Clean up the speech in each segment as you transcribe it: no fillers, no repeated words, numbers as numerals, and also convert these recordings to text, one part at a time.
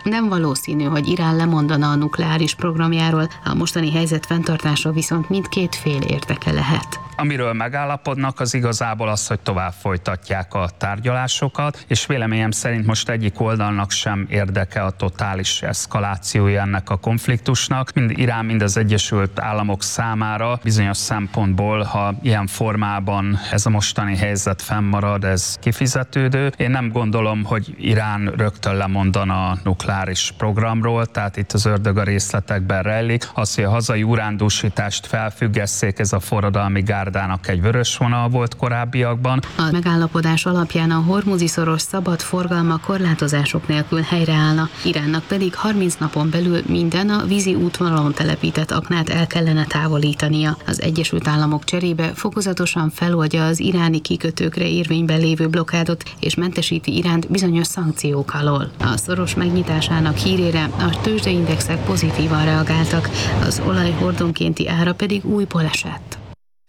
Nem valószínű, hogy Irán lemondana a nukleáris programjáról, a mostani helyzet fenntartása viszont mindkét fél érdeke lehet. Amiről megállapodnak, az igazából az, hogy tovább folytatják a tárgyalásokat, és véleményem szerint most egyik oldalnak sem érdeke a totális eszkalációja ennek a konfliktusnak. Mind Irán, mind az Egyesült Államok számára bizonyos szempontból, ha ilyen formában ez a mostani helyzet fennmarad, ez kifizetődő. Én nem gondolom, hogy Irán rögtön lemondana a nukleáris programról, tehát itt az ördög a részletekben rejlik. Az, hogy a hazai urándúsítást felfüggesszék, ez a forradalmi gárdának egy vörös vonal volt korábbiakban. A megállapodás alapján a Hormuzi-szoros szabad forgalma korlátozások nélkül helyreállna, Iránnak pedig 30 napon belül minden a vízi útvonalon telepített aknát el kellene távolítania. Az Egyesült Államok cserébe fokozatosan feloldja az iráni kikötőkre érvényben lévő blokkádot és mentesíti Iránt bizonyos szankciók alól. A szoros megnyitásának hírére a tőzsdeindexek pozitívan reagáltak, az olaj hordonkénti ára pedig újból esett.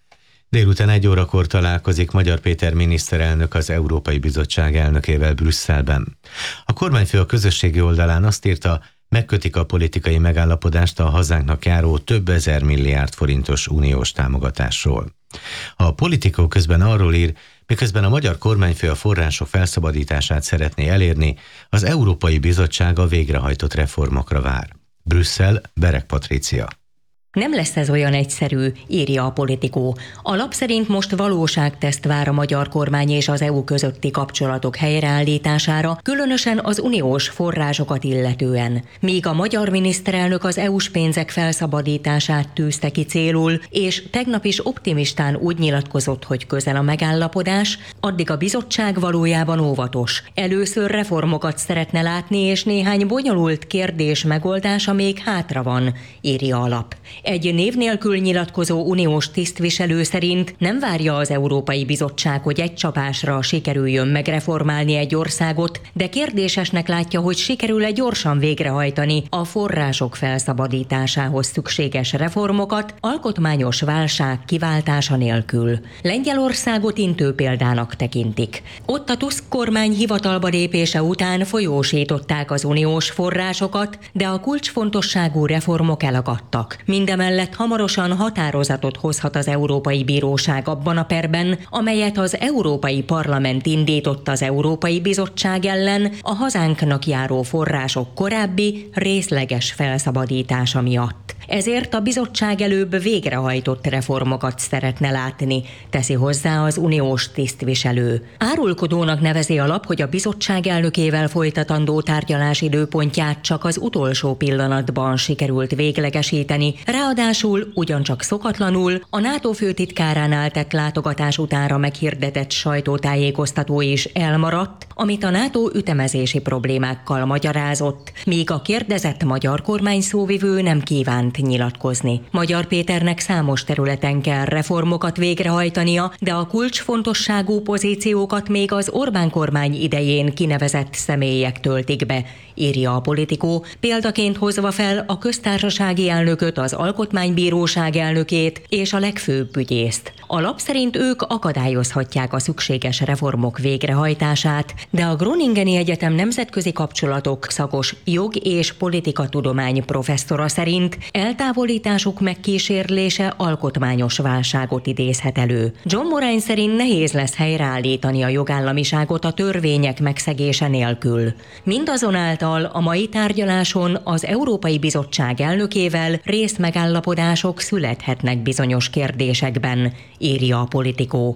Délután 1 órakor találkozik Magyar Péter miniszterelnök az Európai Bizottság elnökével Brüsszelben. A kormányfő a közösségi oldalán azt írta, megkötik a politikai megállapodást a hazánknak járó több ezer milliárd forintos uniós támogatásról. A Politico közben arról ír, miközben a magyar kormányfő a források felszabadítását szeretné elérni, az Európai Bizottság a végrehajtott reformokra vár. Brüsszel, Bereg Patrícia. Nem lesz ez olyan egyszerű, írja a Politico. A lap szerint most valóságteszt vár a magyar kormány és az EU közötti kapcsolatok helyreállítására, különösen az uniós forrásokat illetően. Míg a magyar miniszterelnök az EU-s pénzek felszabadítását tűzte ki célul, és tegnap is optimistán úgy nyilatkozott, hogy közel a megállapodás, addig a bizottság valójában óvatos. Először reformokat szeretne látni, és néhány bonyolult kérdés megoldása még hátra van, írja a lap. Egy név nélkül nyilatkozó uniós tisztviselő szerint nem várja az Európai Bizottság, hogy egy csapásra sikerüljön megreformálni egy országot, de kérdésesnek látja, hogy sikerül-e gyorsan végrehajtani a források felszabadításához szükséges reformokat alkotmányos válság kiváltása nélkül. Lengyelországot intő példának tekintik. Ott a Tusk kormány hivatalba lépése után folyósították az uniós forrásokat, de a kulcsfontosságú reformok elakadtak. Mindemellett hamarosan határozatot hozhat az Európai Bíróság abban a perben, amelyet az Európai Parlament indított az Európai Bizottság ellen a hazánknak járó források korábbi részleges felszabadítása miatt. Ezért a bizottság előbb végrehajtott reformokat szeretne látni, teszi hozzá az uniós tisztviselő. Árulkodónak nevezi a lap, hogy a bizottság elnökével folytatandó tárgyalás időpontját csak az utolsó pillanatban sikerült véglegesíteni, ráadásul ugyancsak szokatlanul a NATO főtitkáránál tett látogatás utánra meghirdetett sajtótájékoztató is elmaradt, amit a NATO ütemezési problémákkal magyarázott, míg a kérdezett magyar kormány szóvivő nem kívánt nyilatkozni. Magyar Péternek számos területen kell reformokat végrehajtania, de a kulcsfontosságú pozíciókat még az Orbán kormány idején kinevezett személyek töltik be, írja a Politico, példaként hozva fel a köztársasági elnököt, az Alkotmánybíróság elnökét és a legfőbb ügyészt. A lap szerint ők akadályozhatják a szükséges reformok végrehajtását, de a Groningeni Egyetem nemzetközi kapcsolatok szakos jog- és politikatudomány professzora szerint eltávolításuk megkísérlése alkotmányos válságot idézhet elő. John Moraine szerint nehéz lesz helyreállítani a jogállamiságot a törvények megszegése nélkül. Mindazonáltal a mai tárgyaláson az Európai Bizottság elnökével részmegállapodások születhetnek bizonyos kérdésekben, írja a Politico.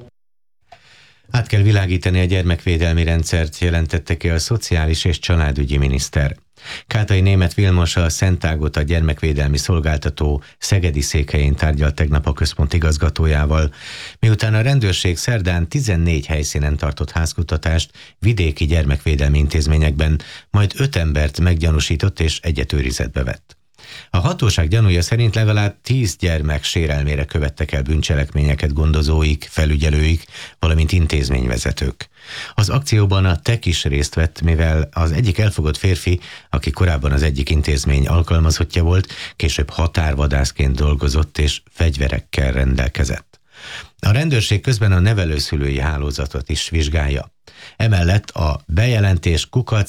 Át kell világítani a gyermekvédelmi rendszert, jelentette ki a szociális és családügyi miniszter. Kátai Németh Vilmos, a Szent Ágota gyermekvédelmi szolgáltató szegedi székhelyén tárgyalt tegnap a központ igazgatójával, miután a rendőrség szerdán 14 helyszínen tartott házkutatást vidéki gyermekvédelmi intézményekben, majd 5 embert meggyanúsított és egyet őrizetbe vett. A hatóság gyanúja szerint legalább 10 gyermek sérelmére követtek el bűncselekményeket gondozóik, felügyelőik, valamint intézményvezetők. Az akcióban a TEK is részt vett, mivel az egyik elfogott férfi, aki korábban az egyik intézmény alkalmazottja volt, később határvadászként dolgozott és fegyverekkel rendelkezett. A rendőrség közben a nevelőszülői hálózatot is vizsgálja. Emellett a bejelentés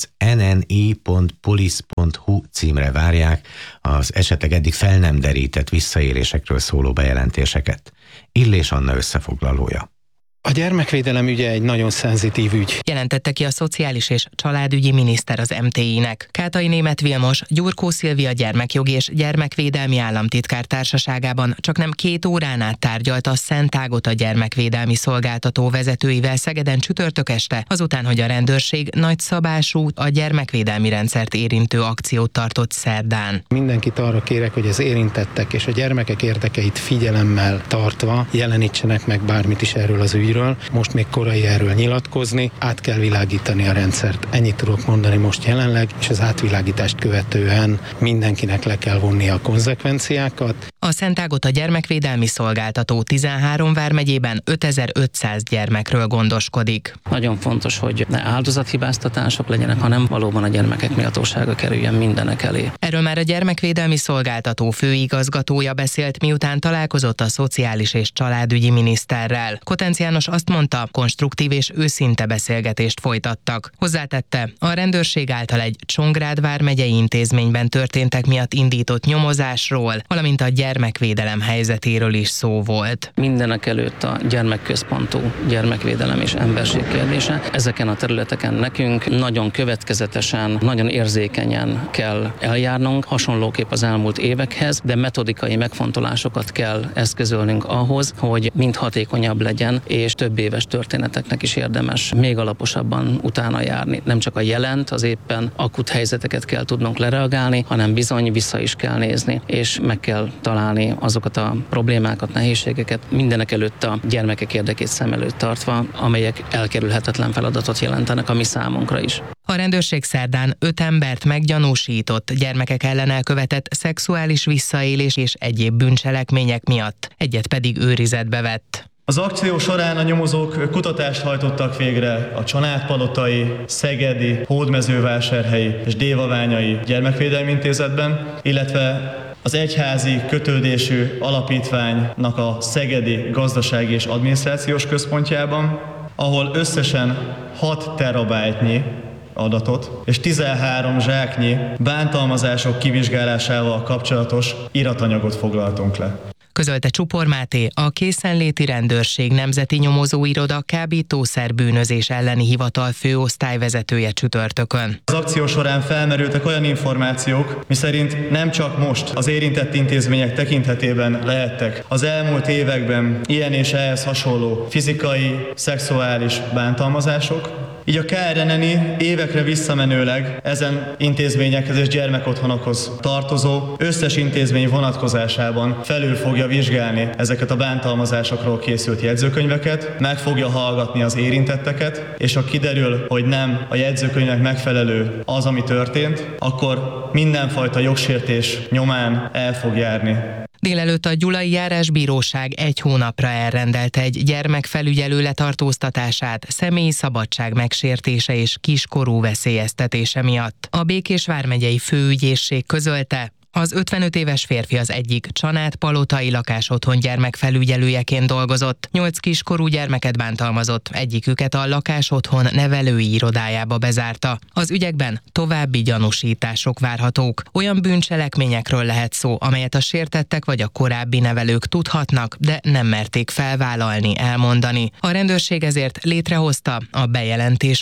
@nni.police.hu címre várják az esetleg eddig fel nem derített visszaélésekről szóló bejelentéseket. Illés Anna összefoglalója. A gyermekvédelem ügye egy nagyon szenzitív ügy. Jelentette ki a Szociális és Családügyi Miniszter az MTI-nek. Kátai Németh Vilmos, Gyurkó Szilvia gyermekjogi és gyermekvédelmi államtitkár társaságában csaknem 2 órán át tárgyalta a Szent Ágota gyermekvédelmi szolgáltató vezetőivel Szegeden csütörtök este, azután, hogy a rendőrség nagyszabású, a gyermekvédelmi rendszert érintő akciót tartott szerdán. Mindenkit arra kérek, hogy az érintettek és a gyermekek érdekeit figyelemmel tartva jelenítsenek meg bármit is erről az ügyről. Most még korai erről nyilatkozni, át kell világítani a rendszert. Ennyit tudok mondani most jelenleg, és az átvilágítást követően mindenkinek le kell vonni a konzekvenciákat. A Szent Ágota gyermekvédelmi szolgáltató 13 vármegyében 5500 gyermekről gondoskodik. Nagyon fontos, hogy ne áldozathibáztatások legyenek, hanem valóban a gyermekek méltósága kerüljen mindenek elé. Erről már a gyermekvédelmi szolgáltató főigazgatója beszélt, miután találkozott a Szociális és Családügyi Miniszterrel. Kotenc János azt mondta, konstruktív és őszinte beszélgetést folytattak. Hozzátette, a rendőrség által egy Csongrád vármegyei intézményben történtek miatt indított nyomozásról, valamint a gyermekvédelem helyzetéről is szó volt. Mindenek előtt a gyermekközpontú gyermekvédelem és emberség kérdése. Ezeken a területeken nekünk nagyon következetesen, nagyon érzékenyen kell eljárnunk, hasonlóképp az elmúlt évekhez, de metodikai megfontolásokat kell eszközölnünk ahhoz, hogy mind hatékonyabb legyen, és több éves történeteknek is érdemes még alaposabban utána járni. Nem csak a jelent, az éppen akut helyzeteket kell tudnunk lereagálni, hanem bizony vissza is kell nézni, és meg kell találni azokat a problémákat, nehézségeket, mindenek előtt a gyermekek érdekét szem előtt tartva, amelyek elkerülhetetlen feladatot jelentenek a mi számunkra is. A rendőrség szerdán 5 embert meggyanúsított gyermekek ellen elkövetett szexuális visszaélés és egyéb bűncselekmények miatt, egyet pedig őrizetbe vett. Az akció során a nyomozók kutatást hajtottak végre a Csanádpalotai, Szegedi, Hódmezővásárhelyi és Dévaványai Gyermekvédelmi Intézetben, illetve az egyházi kötődésű alapítványnak a Szegedi Gazdasági és Adminisztrációs Központjában, ahol összesen 6 terabájtnyi adatot és 13 zsáknyi bántalmazások kivizsgálásával kapcsolatos iratanyagot foglaltunk le. Közölte Csupor Máté, a Készenléti Rendőrség Nemzeti Nyomozóiroda kábítószerbűnözés elleni hivatal főosztályvezetője csütörtökön. Az akció során felmerültek olyan információk, miszerint nem csak most az érintett intézmények tekintetében lehettek az elmúlt években ilyen és ehhez hasonló fizikai, szexuális bántalmazások, így a KRNNI évekre visszamenőleg ezen intézményekhez és gyermekotthonokhoz tartozó összes intézmény vonatkozásában felül fogja vizsgálni ezeket a bántalmazásokról készült jegyzőkönyveket, meg fogja hallgatni az érintetteket, és ha kiderül, hogy nem a jegyzőkönyvnek megfelelő az, ami történt, akkor mindenfajta jogsértés nyomán el fog járni. Délelőtt a Gyulai Járásbíróság 1 hónapra elrendelte egy gyermekfelügyelő letartóztatását személyi szabadság megsértése és kiskorú veszélyeztetése miatt. A Békés vármegyei főügyészség közölte, az 55 éves férfi az egyik Csanádpalotai lakásotthon gyermekfelügyelőjeként dolgozott, 8 kiskorú gyermeket bántalmazott, egyiküket a lakásotthon nevelői irodájába bezárta. Az ügyekben további gyanúsítások várhatók. Olyan bűncselekményekről lehet szó, amelyet a sértettek vagy a korábbi nevelők tudhatnak, de nem merték felvállalni, elmondani. A rendőrség ezért létrehozta a bejelentés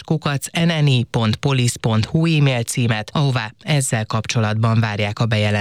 @nni.police.hu e-mail címet, ahová ezzel kapcsolatban várják a bejelentéseket.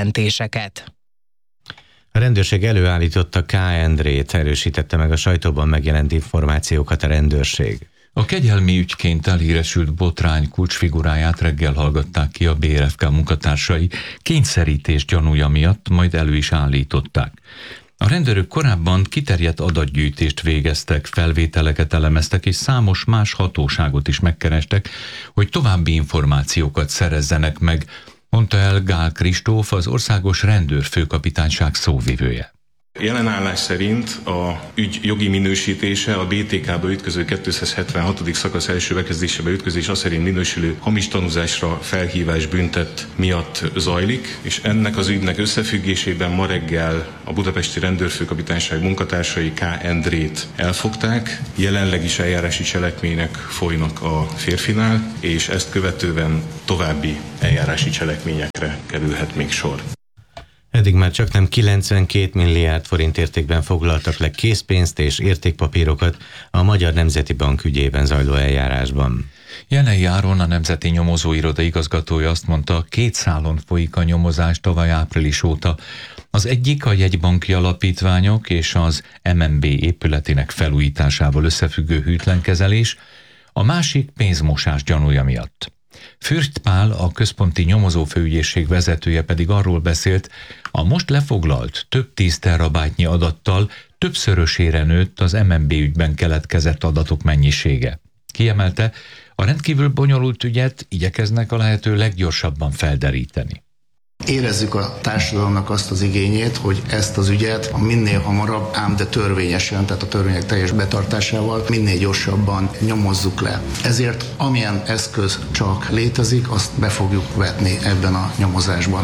A rendőrség előállította K. Endrét, erősítette meg a sajtóban megjelent információkat a rendőrség. A kegyelmi ügyként elhíresült botrány kulcsfiguráját reggel hallgatták ki a BRFK munkatársai kényszerítés gyanúja miatt, majd elő is állították. A rendőrök korábban kiterjedt adatgyűjtést végeztek, felvételeket elemeztek és számos más hatóságot is megkerestek, hogy további információkat szerezzenek meg, mondta el Gál Kristóf, az Országos Rendőrfőkapitányság szóvivője. Jelen állás szerint a ügy jogi minősítése a BTK-ba ütköző 276. szakasz első bekezdésébe ütközés aszerint minősülő hamis tanúzásra felhívás büntet miatt zajlik, és ennek az ügynek összefüggésében ma reggel a budapesti rendőrfőkapitányság munkatársai K. Endrét elfogták. Jelenleg is eljárási cselekmények folynak a férfinál, és ezt követően további eljárási cselekményekre kerülhet még sor. Eddig már csaknem 92 milliárd forint értékben foglaltak le készpénzt és értékpapírokat a Magyar Nemzeti Bank ügyében zajló eljárásban. Jenei Áron, a Nemzeti Nyomozóiroda igazgatója azt mondta, 2 szálon folyik a nyomozás tavaly április óta. Az egyik a jegybanki alapítványok és az MNB épületének felújításával összefüggő hűtlenkezelés, a másik pénzmosás gyanúja miatt. Fürst Pál, a központi nyomozófőügyészség vezetője pedig arról beszélt, a most lefoglalt több 10 terabájtnyi adattal többszörösére nőtt az MNB ügyben keletkezett adatok mennyisége. Kiemelte, a rendkívül bonyolult ügyet igyekeznek a lehető leggyorsabban felderíteni. Érezzük a társadalomnak azt az igényét, hogy ezt az ügyet minél hamarabb, ám de törvényesen, tehát a törvények teljes betartásával minél gyorsabban nyomozzuk le. Ezért amilyen eszköz csak létezik, azt be fogjuk vetni ebben a nyomozásban.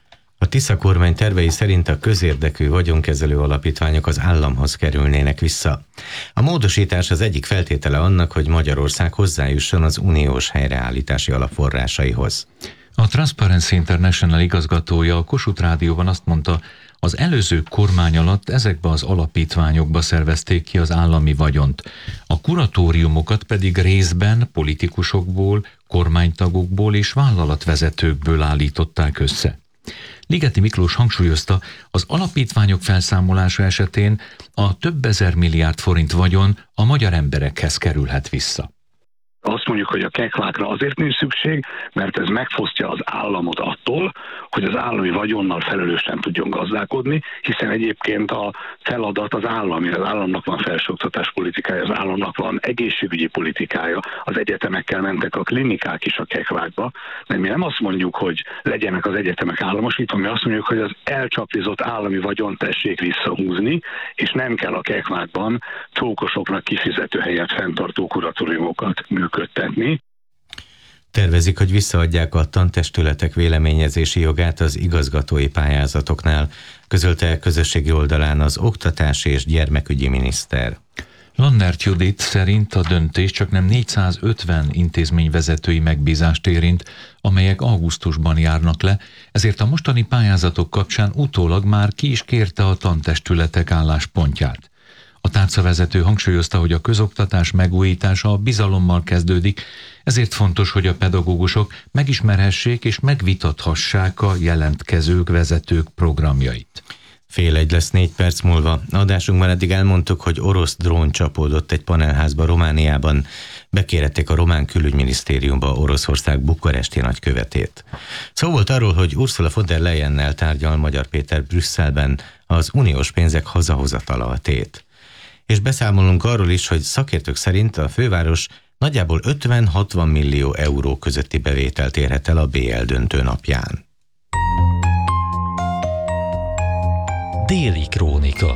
A Tisza kormány tervei szerint a közérdekű vagyonkezelő alapítványok az államhoz kerülnének vissza. A módosítás az egyik feltétele annak, hogy Magyarország hozzájusson az uniós helyreállítási alapforrásaihoz. A Transparency International igazgatója a Kossuth Rádióban azt mondta, az előző kormány alatt ezekbe az alapítványokba szervezték ki az állami vagyont. A kuratóriumokat pedig részben politikusokból, kormánytagokból és vállalatvezetőkből állították össze. Ligeti Miklós hangsúlyozta, az alapítványok felszámolása esetén a több ezer milliárd forint vagyon a magyar emberekhez kerülhet vissza. Azt mondjuk, hogy a keklákra azért nincs szükség, mert ez megfosztja az államot attól, hogy az állami vagyonnal felelősen tudjon gazdálkodni, hiszen egyébként a feladat az állami, az államnak van felsőoktatás politikája, az államnak van egészségügyi politikája, az egyetemekkel mentek a klinikák is a keklákba, de mi nem azt mondjuk, hogy legyenek az egyetemek államosítva, mi azt mondjuk, hogy az elcsaplizott állami vagyont tessék visszahúzni, és nem kell a keklákban csókosoknak kifizető helyet fenntartó kuratóriumokat működtetni. Tervezik, hogy visszaadják a tantestületek véleményezési jogát az igazgatói pályázatoknál, közölte közösségi oldalán az oktatási és gyermekügyi miniszter. Lannert Judit szerint a döntés csaknem 450 intézményvezetői megbízást érint, amelyek augusztusban járnak le, ezért a mostani pályázatok kapcsán utólag már ki is kérte a tantestületek álláspontját. A tárcavezető hangsúlyozta, hogy a közoktatás megújítása a bizalommal kezdődik, ezért fontos, hogy a pedagógusok megismerhessék és megvitathassák a jelentkezők, vezetők programjait. 12:30 lesz 4 perc múlva. Adásunkban eddig elmondtuk, hogy orosz drón csapódott egy panelházba Romániában. Bekérhették a román külügyminisztériumba Oroszország bukaresti nagykövetét. Szó volt arról, hogy Ursula von der Leyennel tárgyal Magyar Péter Brüsszelben az uniós pénzek hazahozatala a tét. És beszámolunk arról is, hogy szakértők szerint a főváros nagyjából 50-60 millió euró közötti bevételt érhet el a BL döntő napján. Déli Krónika.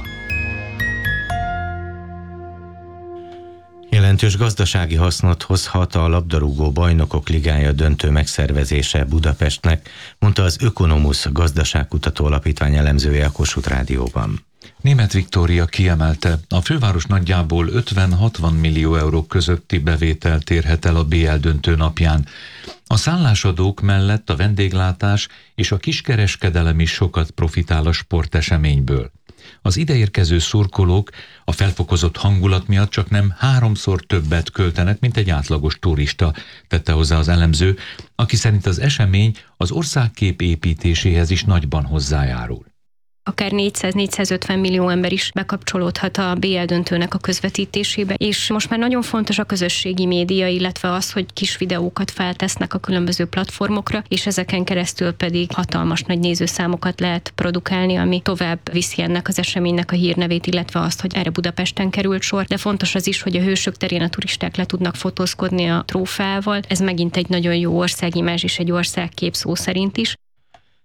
Jelentős gazdasági hasznot hozhat a labdarúgó bajnokok ligája döntő megszervezése Budapestnek, mondta az Ökonomusz gazdaságkutató alapítvány elemzője a Kossuth Rádióban. Németh Viktória kiemelte, a főváros nagyjából 50-60 millió euró közötti bevételt érhet el a BL döntő napján. A szállásadók mellett a vendéglátás és a kiskereskedelem is sokat profitál a sporteseményből. Az ideérkező szurkolók a felfokozott hangulat miatt csaknem 3-szor többet költenek, mint egy átlagos turista, tette hozzá az elemző, aki szerint az esemény az országkép építéséhez is nagyban hozzájárul. Akár 400-450 millió ember is bekapcsolódhat a BL döntőnek a közvetítésébe, és most már nagyon fontos a közösségi média, illetve az, hogy kis videókat feltesznek a különböző platformokra, és ezeken keresztül pedig hatalmas nagy nézőszámokat lehet produkálni, ami tovább viszi ennek az eseménynek a hírnevét, illetve azt, hogy erre Budapesten került sor. De fontos az is, hogy a Hősök terén a turisták le tudnak fotózkodni a trófeával. Ez megint egy nagyon jó országimázs és egy országkép szó szerint is.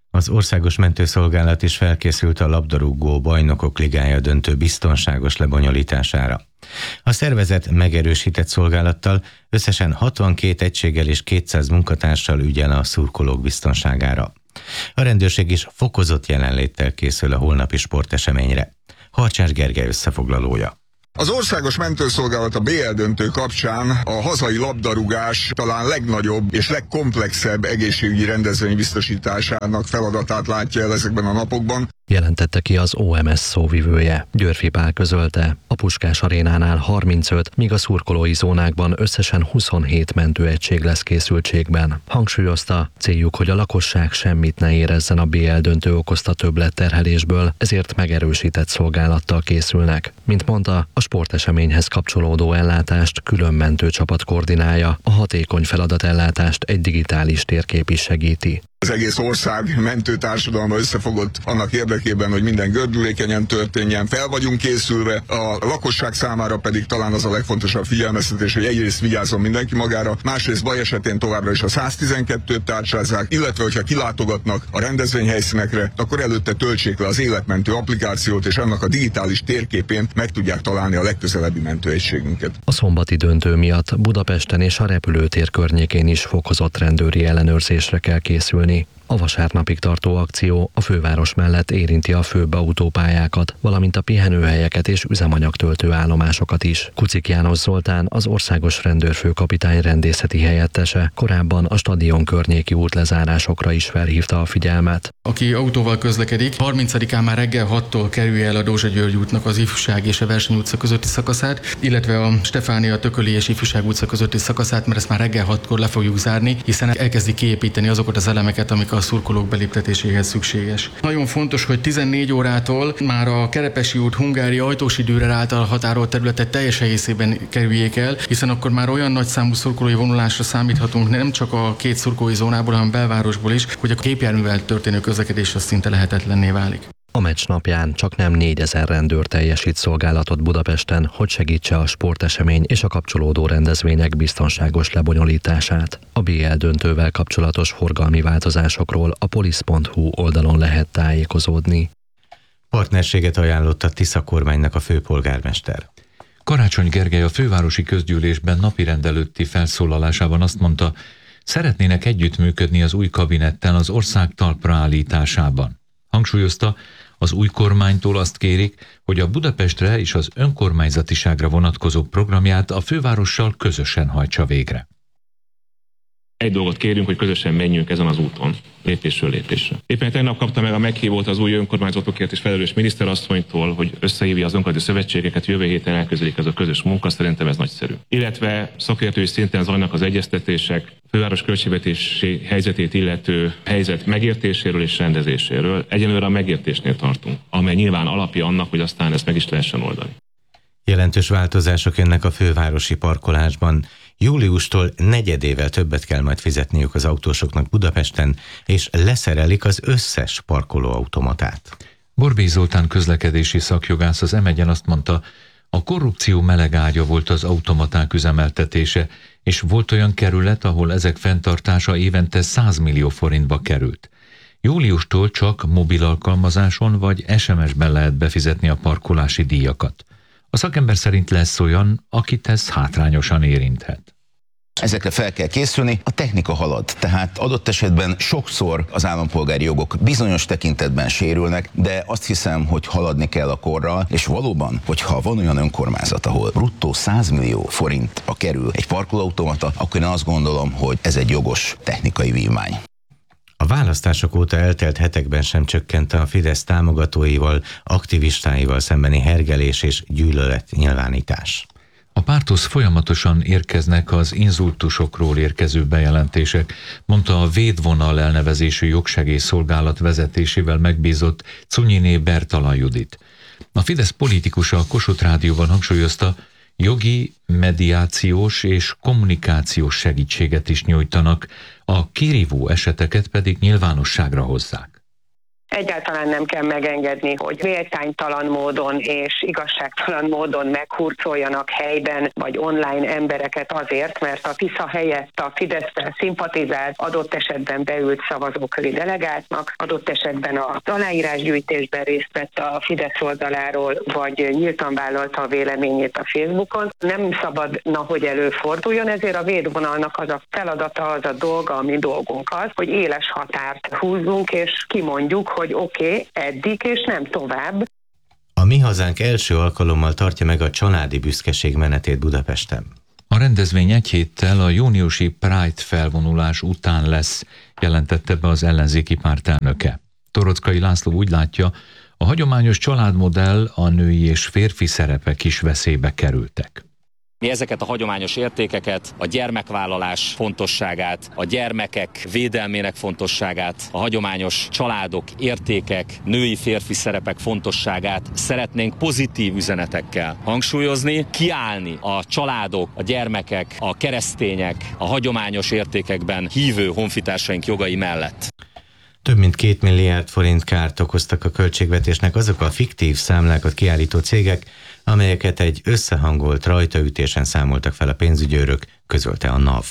Az Országos Mentőszolgálat is felkészült a labdarúgó bajnokok ligája döntő biztonságos lebonyolítására. A szervezet megerősített szolgálattal, összesen 62 egységgel és 200 munkatársal ügyel a szurkolók biztonságára. A rendőrség is fokozott jelenléttel készül a holnapi sporteseményre. Harcsás Gergely összefoglalója. Az Országos Mentőszolgálat a BL döntő kapcsán a hazai labdarúgás talán legnagyobb és legkomplexebb egészségügyi rendezvény biztosításának feladatát látja el ezekben a napokban. Jelentette ki az OMS szóvivője. Györfi Pál közölte, a Puskás arénánál 35, míg a szurkolói zónákban összesen 27 mentőegység lesz készültségben. Hangsúlyozta, céljuk, hogy a lakosság semmit ne érezzen a BL döntő okozta többletterhelésből, ezért megerősített szolgálattal készülnek. Mint mondta, a sporteseményhez kapcsolódó ellátást külön mentőcsapat koordinálja, a hatékony feladatellátást egy digitális térkép is segíti. Az egész ország mentőtársadalma összefogott annak érdekében, hogy minden gördülékenyen történjen, fel vagyunk készülve, a lakosság számára pedig talán az a legfontosabb figyelmeztetés, hogy egyrészt vigyázzon mindenki magára, másrészt baj esetén továbbra is a 112-t tárcsázzák, illetve hogyha kilátogatnak a rendezvényhelyszínekre, akkor előtte töltsék le az életmentő applikációt, és annak a digitális térképén meg tudják találni a legközelebbi mentőegységünket. A szombati döntő miatt Budapesten és a repülőtér környékén is fokozott rendőri ellenőrzésre kell készülni. A vasárnapig tartó akció a főváros mellett érinti a főbb autópályákat, valamint a pihenőhelyeket és üzemanyagtöltő állomásokat is. Kucik János Zoltán, az országos rendőrfőkapitány rendészeti helyettese, korábban a stadion környéki útlezárásokra is felhívta a figyelmet. Aki autóval közlekedik, 30-án már reggel 6-tól kerülje el a Dózsa György útnak az Ifjúság és a Verseny utca közötti szakaszát, illetve a Stefánia, Tököli és Ifjúság utca közötti szakaszát, mert ezt már reggel 6-kor le fogjuk zárni, hiszen elkezdik kiépíteni azokat az elemeket, amik a szurkolók beléptetéséhez szükséges. Nagyon fontos, hogy 14 órától már a Kerepesi út Hungária Ajtósi Dürer által határolt területet teljes egészében kerüljék el, hiszen akkor már olyan nagy számú szurkolói vonulásra számíthatunk nem csak a két szurkolói zónából, hanem belvárosból is, hogy a gépjárművel történő közlekedés az szinte lehetetlenné válik. A meccs napján csak nem 4000 rendőr teljesít szolgálatot Budapesten, hogy segítse a sportesemény és a kapcsolódó rendezvények biztonságos lebonyolítását. A BL döntővel kapcsolatos forgalmi változásokról a polisz.hu oldalon lehet tájékozódni. Partnerséget ajánlott a Tisza kormánynak a főpolgármester. Karácsony Gergely a fővárosi közgyűlésben napirend előtti felszólalásában azt mondta, szeretnének együttműködni az új kabinettel az ország talpra állításában. Hangsúlyozta, az új kormánytól azt kérik, hogy a Budapestre és az önkormányzatiságra vonatkozó programját a fővárossal közösen hajtsa végre. Egy dolgot kérünk, hogy közösen menjünk ezen az úton, lépésről lépésre. Éppen tegnap kapta meg a meghívót az új önkormányzatokért és felelős miniszterasszonytól, hogy összehívja az önkormányzati szövetségeket, jövő héten elkezdődik ez a közös munka, szerintem ez nagyszerű. Illetve szakértői szinten zajlanak az egyeztetések, főváros költségvetési helyzetét illető helyzet megértéséről és rendezéséről. Egyenlőre a megértésnél tartunk, amely nyilván alapja annak, hogy aztán ezt meg is lehessen oldani. Jelentős változások jönnek a fővárosi parkolásban. Júliustól negyedével többet kell majd fizetniük az autósoknak Budapesten, és leszerelik az összes parkolóautomatát. Borbély Zoltán közlekedési szakjogász az M1-en azt mondta, a korrupció meleg ágya volt az automaták üzemeltetése, és volt olyan kerület, ahol ezek fenntartása évente 100 millió forintba került. Júliustól csak mobil alkalmazáson vagy SMS-ben lehet befizetni a parkolási díjakat. A szakember szerint lesz olyan, akit ez hátrányosan érinthet. Ezekre fel kell készülni, a technika halad, tehát adott esetben sokszor az állampolgári jogok bizonyos tekintetben sérülnek, de azt hiszem, hogy haladni kell a korral, és valóban, hogyha van olyan önkormányzat, ahol bruttó 100 millió forintba kerül egy parkolóautomata, akkor én azt gondolom, hogy ez egy jogos technikai vívmány. A választások óta eltelt hetekben sem csökkent a Fidesz támogatóival, aktivistáival szembeni hergelés és gyűlöletnyilvánítás. A párthoz folyamatosan érkeznek az inzultusokról érkező bejelentések, mondta a Védvonal elnevezésű jogsegélyszolgálat vezetésével megbízott Cunyiné Bertalan Judit. A Fidesz politikusa a Kossuth Rádióban hangsúlyozta, jogi, mediációs és kommunikációs segítséget is nyújtanak, a kirívó eseteket pedig nyilvánosságra hozzák. Egyáltalán nem kell megengedni, hogy méltánytalan módon és igazságtalan módon meghurcoljanak helyben vagy online embereket azért, mert a Tisza helyett a Fidesztel szimpatizált, adott esetben beült szavazóköri delegáltnak, adott esetben a aláírásgyűjtésben részt vett a Fidesz oldaláról, vagy nyíltan vállalta a véleményét a Facebookon. Nem szabadna, hogy előforduljon, ezért a védvonalnak az a feladata, az a dolga, a mi dolgunk az, hogy éles határt húzzunk, és kimondjuk, hogy oké, eddig és nem tovább. A Mi Hazánk első alkalommal tartja meg a családi büszkeség menetét Budapesten. A rendezvény egy héttel a júniusi Pride felvonulás után lesz, jelentette be az ellenzéki párt elnöke. Torockai László úgy látja, a hagyományos családmodell, a női és férfi szerepek is veszélybe kerültek. Mi ezeket a hagyományos értékeket, a gyermekvállalás fontosságát, a gyermekek védelmének fontosságát, a hagyományos családok, értékek, női-férfi szerepek fontosságát szeretnénk pozitív üzenetekkel hangsúlyozni, kiállni a családok, a gyermekek, a keresztények, a hagyományos értékekben hívő honfitársaink jogai mellett. Több mint 2 milliárd forint kárt okoztak a költségvetésnek azok a fiktív számlákat kiállító cégek, amelyeket egy összehangolt rajtaütésen számoltak fel a pénzügyőrök, közölte a NAV.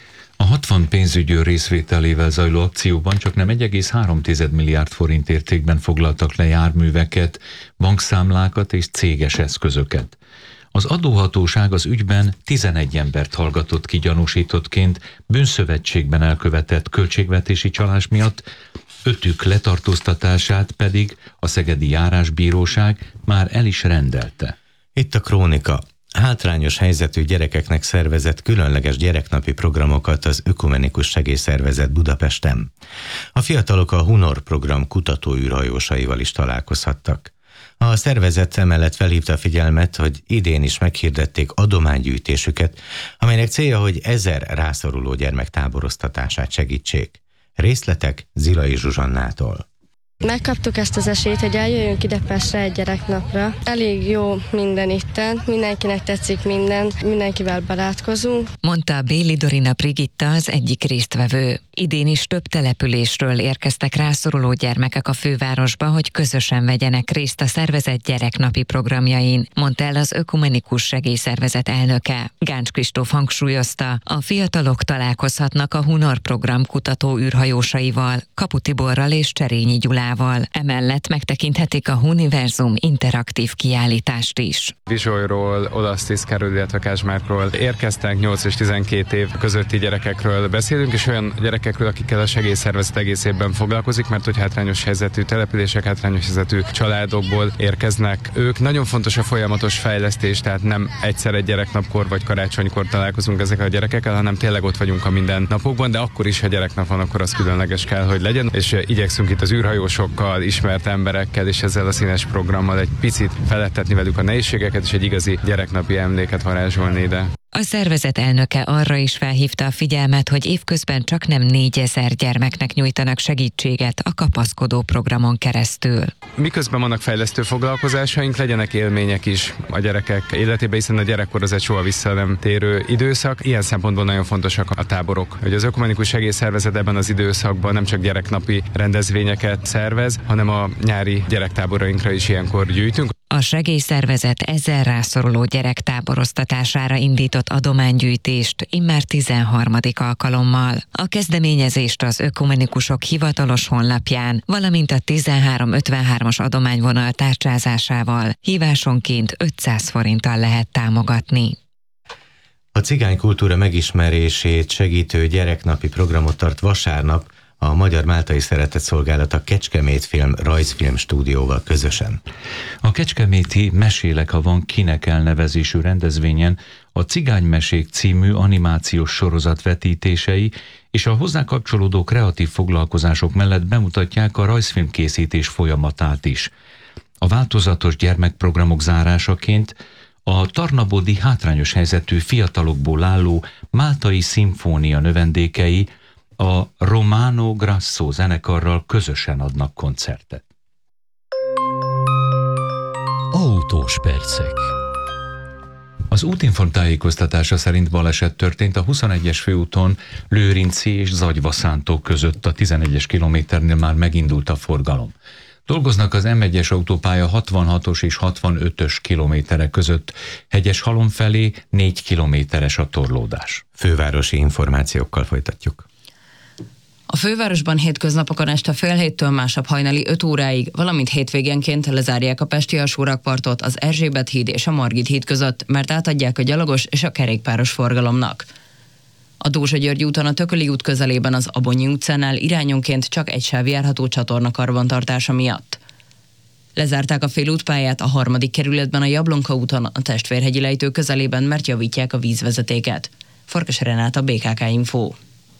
A 60 pénzügyőr részvételével zajló akcióban csaknem 1,3 milliárd forint értékben foglaltak le járműveket, bankszámlákat és céges eszközöket. Az adóhatóság az ügyben 11 embert hallgatott ki gyanúsítottként bűnszövetségben elkövetett költségvetési csalás miatt, 5-ük letartóztatását pedig a Szegedi Járásbíróság már el is rendelte. Itt a Krónika. Hátrányos helyzetű gyerekeknek szervezett különleges gyereknapi programokat az Ökumenikus Segélyszervezet Budapesten. A fiatalok a Hunor program kutatóűrhajósaival is találkozhattak. A szervezet emellett felhívta a figyelmet, hogy idén is meghirdették adománygyűjtésüket, amelynek célja, hogy 1000 rászoruló gyermek táboroztatását segítsék. Részletek Zilai Zsuzsannától. Megkaptuk ezt az esélyt, hogy eljöjjünk ide Pestre egy gyereknapra. Elég jó minden itten, mindenkinek tetszik minden, mindenkivel barátkozunk. Mondta Béli Dorina Brigitta, az egyik résztvevő. Idén is több településről érkeztek rászoruló gyermekek a fővárosba, hogy közösen vegyenek részt a szervezet gyereknapi programjain, mondta el az Ökumenikus Segélyszervezet elnöke. Gáncs Kristóf hangsúlyozta, a fiatalok találkozhatnak a Hunor program kutató űrhajósaival, Kapu Tiborral és Cserényi Gyulával. Emellett megtekinthetik a Huniverzum interaktív kiállítást is. Vizsolyról, Olasztiszkáról, illetve Kázsmárkról érkeztek, 8 és 12 év közötti gyerekekről beszélünk, és olyan gyerekekről, akikkel a segélyszervezet egész évben foglalkozik, mert hogy hátrányos helyzetű települések, hátrányos helyzetű családokból érkeznek. Ők nagyon fontos a folyamatos fejlesztés, tehát nem egyszer egy gyereknapkor vagy karácsonykor találkozunk ezekkel a gyerekekkel, hanem tényleg ott vagyunk a mindennapokban, de akkor is, ha gyereknap van, akkor az különleges kell, hogy legyen, és igyekszünk itt az űrhajósokkal, ismert emberekkel és ezzel a színes programmal egy picit felettetni velük a nehézségeket, és egy igazi gyereknapi emléket varázsolni ide. A szervezet elnöke arra is felhívta a figyelmet, hogy évközben csaknem 4000 gyermeknek nyújtanak segítséget a kapaszkodó programon keresztül. Miközben vannak fejlesztő foglalkozásaink, legyenek élmények is a gyerekek életében, hiszen a gyerekkor az egy soha vissza nem térő időszak. Ilyen szempontból nagyon fontosak a táborok. Hogy az Ökumenikus Segélyszervezet ebben az időszakban nem csak gyereknapi rendezvényeket szervez, hanem a nyári gyerektáborainkra is ilyenkor gyűjtünk. A segélyszervezet 1000 rászoruló gyerek táboroztatására indított adománygyűjtést immár 13. alkalommal. A kezdeményezést az ökumenikusok hivatalos honlapján, valamint a 1353-as adományvonal tárcsázásával hívásonként 500 forinttal lehet támogatni. A cigány kultúra megismerését segítő gyereknapi programot tart vasárnap a Magyar Máltai Szeretetszolgálat a Kecskemét Film rajzfilm stúdióval közösen. A kecskeméti Mesélek, ha van kinek elnevezésű rendezvényen a Cigánymesék című animációs sorozat vetítései és a hozzá kapcsolódó kreatív foglalkozások mellett bemutatják a rajzfilmkészítés folyamatát is. A változatos gyermekprogramok zárásaként a tarnabodi hátrányos helyzetű fiatalokból álló Máltai Szimfónia növendékei a Romano Grasso zenekarral közösen adnak koncertet. Autós percek. Az Útinform tájékoztatása szerint baleset történt a 21-es főúton Lőrinci és Zagyva-Szántó között, a 11-es kilométernél már megindult a forgalom. Dolgoznak az M1-es autópálya 66-os és 65-ös kilométerek között, Hegyeshalom felé 4 kilométeres a torlódás. Fővárosi információkkal folytatjuk. A fővárosban hétköznapokon este fél héttől másnap hajnali 5 óráig, valamint hétvégenként lezárják a pesti alsórakpartot az Erzsébet híd és a Margit híd között, mert átadják a gyalogos és a kerékpáros forgalomnak. A Dózsa-Györgyi úton a Tököli út közelében az Abonyi utcánál irányonként csak egy sáv járható csatorna karbantartása miatt. Lezárták a félútpályát a 3. kerületben a Jablonka úton a Testvérhegyi lejtő közelében, mert javítják a vízvezetéket. Farkas Renáta, BKK Info.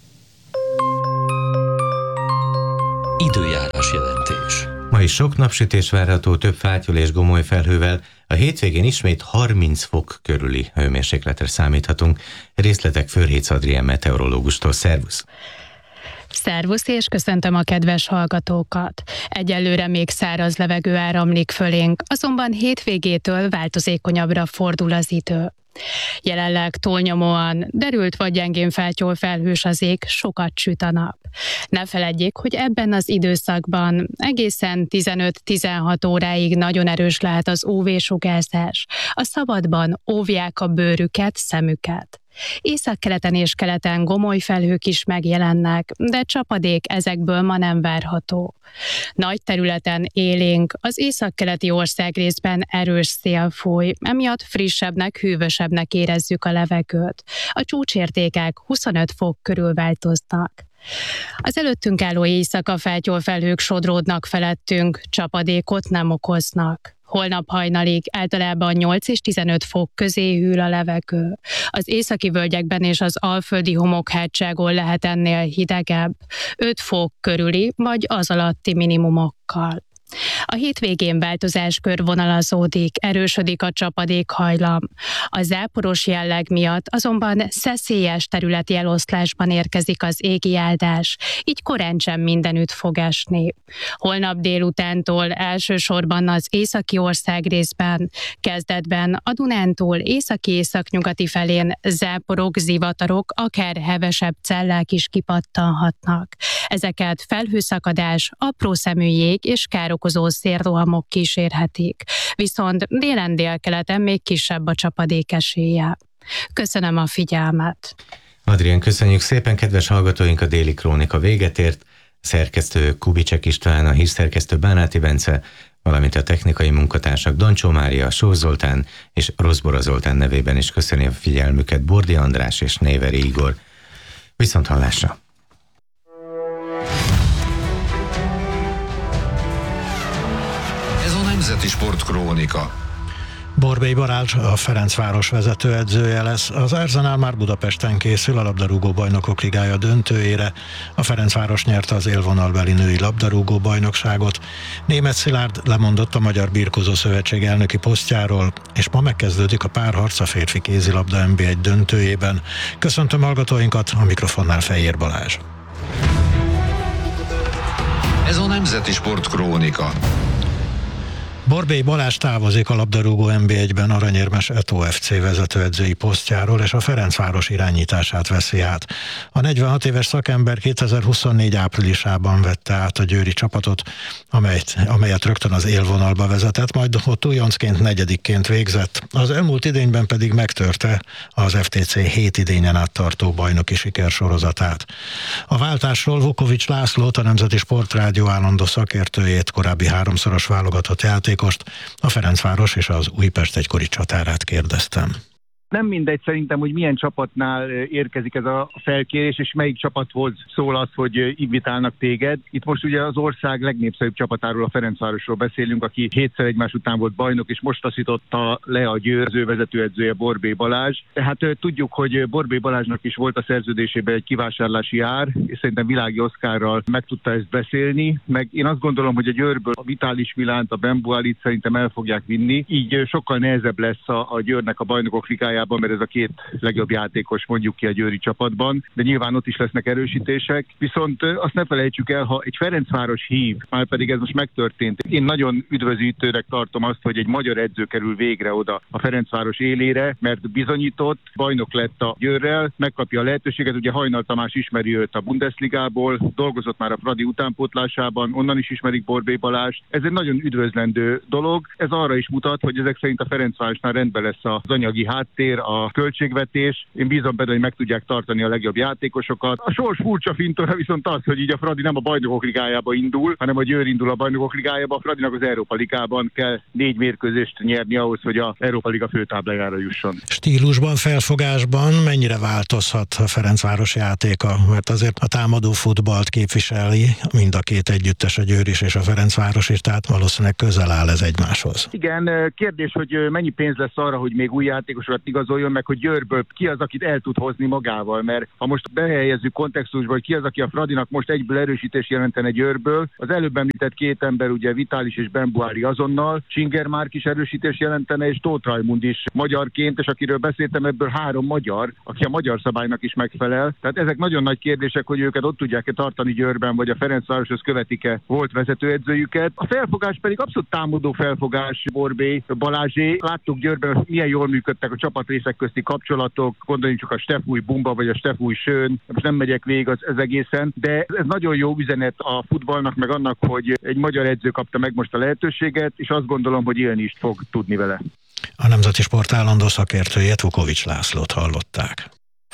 Időjárás jelentés. Ma is sok napsütés várható, több fátyol és gomoly felhővel. A hétvégén ismét 30 fok körüli hőmérsékletre számíthatunk. Részletek Förhécz Adrián meteorológustól. Szervusz! Szervusz, és köszöntöm a kedves hallgatókat! Egyelőre még száraz levegő áramlik fölénk, azonban hétvégétől változékonyabbra fordul az idő. Jelenleg túlnyomóan derült vagy gyengén feltyol felhős az ég, sokat süt a nap. Ne feledjék, hogy ebben az időszakban egészen 15-16 óráig nagyon erős lehet az UV-sugárzás. A szabadban óvják a bőrüket, szemüket. Északkeleten és keleten gomoly felhők is megjelennek, de csapadék ezekből ma nem várható. Nagy területen élénk, az északkeleti országrészben erős szél fúj, emiatt frissebbnek, hűvösebbnek érezzük a levegőt. A csúcsértékek 25 fok körül változnak. Az előttünk álló éjszaka feltyol felhők sodródnak felettünk, csapadékot nem okoznak. Holnap hajnalig általában 8 és 15 fok közé hűl a levegő. Az északi völgyekben és az alföldi homokhátságon lehet ennél hidegebb, 5 fok körüli vagy az alatti minimumokkal. A hétvégén változás körvonalazódik, erősödik a csapadékhajlam. A záporos jelleg miatt azonban szeszélyes területi eloszlásban érkezik az égi áldás, így korán sem mindenütt fog esni. Holnap délutántól elsősorban az északi országrészben, kezdetben a Dunántúl északi-északnyugati felén záporok, zivatarok, akár hevesebb cellák is kipattanhatnak. Ezeket felhőszakadás, apró szemű jég és károkozó szélrohamok kísérhetik. Viszont délen délkeleten még kisebb a csapadék esélye. Köszönöm a figyelmet! Adrián, köszönjük szépen, kedves hallgatóink, a Déli Krónika véget ért. Szerkesztő Kubicsek István, a hírszerkesztő Bánáti Bence, valamint a technikai munkatársak Dancsó Mária, Sós Zoltán és Roszbora Zoltán nevében is köszöni a figyelmüket Bordi András és Néveri Igor. Viszont hallásra! Ez a Nemzeti Sportkrónika. Borbély Balázs, a Ferencváros vezetőedzője lesz. Az Arsenal már Budapesten készül a labdarúgó bajnokok ligája döntőjére. A Ferencváros nyerte az élvonalbeli női labdarúgó bajnokságot. Németh Szilárd lemondott a Magyar Birkózó Szövetség elnöki posztjáról, és ma megkezdődik a párharc a férfi kézilabda NB1 döntőjében. Köszöntöm hallgatóinkat, a mikrofonnál Fejér Balázs. Ez a Nemzeti Sportkrónika. Borbély Balázs távozik a labdarúgó NB1-ben aranyérmes Eto FC vezetőedzői posztjáról, és a Ferencváros irányítását veszi át. A 46 éves szakember 2024 áprilisában vette át a győri csapatot, amelyet rögtön az élvonalba vezetett, majd ott újoncként negyedikként végzett. Az elmúlt idényben pedig megtörte az FTC 7 idényen át tartó bajnoki sikersorozatát. A váltásról Vukovics Lászlót, a Nemzeti Sportrádió állandó szakértőjét, korábbi 3-szoros válogatott játékost, a Ferencváros és az Újpest egykori csatárát kérdeztem. Nem mindegy szerintem, hogy milyen csapatnál érkezik ez a felkérés, és melyik csapathoz szól az, hogy invitálnak téged. Itt most ugye az ország legnépszerűbb csapatáról, a Ferencvárosról beszélünk, aki 7-szer egymás után volt bajnok, és most taszította le a Győr vezetőedzője Borbély Balázs. Tehát tudjuk, hogy Borbély Balázsnak is volt a szerződésében egy kivásárlási ár, és szerintem Világi Oszkárral meg tudta ezt beszélni. Meg én azt gondolom, hogy a Győrből a Vitális Milánt, a Bembualit szerintem el fogják vinni, így sokkal nehezebb lesz a Győrnek a bajnokok ligájában ligájában, mert ez a két legjobb játékos mondjuk ki a győri csapatban, de nyilván ott is lesznek erősítések. Viszont azt ne felejtsük el, ha egy Ferencváros hív, már pedig ez most megtörtént. Én nagyon üdvözítőnek tartom azt, hogy egy magyar edző kerül végre oda a Ferencváros élére, mert bizonyított, bajnok lett a Győrrel, megkapja a lehetőséget. Ugye Hajnal Tamás ismeri őt a Bundesligából, dolgozott már a Fradi utánpótlásában, onnan is ismerik Borbély Balást. Ez egy nagyon üdvözlendő dolog. Ez arra is mutat, hogy ezek szerint a Ferencvárosnál rendben lesz az anyagi háttér, a költségvetés. Én bízom benne, hogy meg tudják tartani a legjobb játékosokat. A sors furcsa fintora viszont az, hogy így a Fradi nem a Bajnokok Ligájába indul, hanem a Győr indul a Bajnokok Ligájába. A Fradinak az Európa Ligában kell 4 mérkőzést nyerni ahhoz, hogy a Európa Liga főtáblájára jusson. Stílusban, felfogásban mennyire változhat a Ferencváros játéka? Mert azért a támadó futballt képviseli mind a két együttes, a Győr is és a Ferencváros is, tehát valószínűleg közel áll ez egymáshoz. Igen, kérdés, hogy mennyi pénz lesz arra, hogy még új játékosokat igazoljon, meg hogy Győrből ki az, akit el tud hozni magával, mert ha most behelyezzük kontextusba, hogy ki az, aki a Fradinak most egyből erősítés jelentene Győrből, az előbb említett két ember, ugye Vitális és Benbuári azonnal, Csinger Márk is erősítés jelentene, és Tóth Rajmund is magyarként, és akiről beszéltem, ebből 3 magyar, aki a magyar szabálynak is megfelel. Tehát ezek nagyon nagy kérdések, hogy őket ott tudják-e tartani Győrben, vagy a Ferencvároshoz követik-e volt vezetőedzőjüket. A felfogás pedig abszolút támadó felfogás, Borbély Balázsé. Láttuk Győrben, hogy milyen jól működtek a csapatrészek közti kapcsolatok, gondoljunk csak a Stefúj Bumba, vagy a Stefúj Sön, most nem megyek végig az egészen, de ez nagyon jó üzenet a futballnak, meg annak, hogy egy magyar edző kapta meg most a lehetőséget, és azt gondolom, hogy élni is fog tudni vele. A Nemzeti Sport állandó szakértőjét, Vukovics Lászlót hallották.